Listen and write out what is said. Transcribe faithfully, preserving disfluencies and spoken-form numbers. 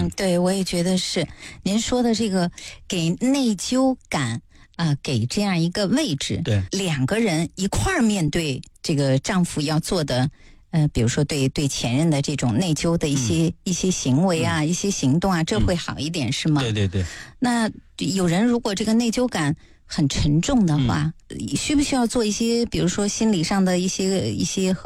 嗯，对，我也觉得是。您说的这个给内疚感啊、呃，给这样一个位置， 对， 两个人一块儿面对这个丈夫要做的。呃，比如说对对前任的这种内疚的一些、嗯、一些行为啊、嗯、一些行动啊，这会好一点、嗯、是吗？ 对对对。 那有人如果这个内疚感很沉重的话，嗯、需不需要做一些，比如说心理上的一些一些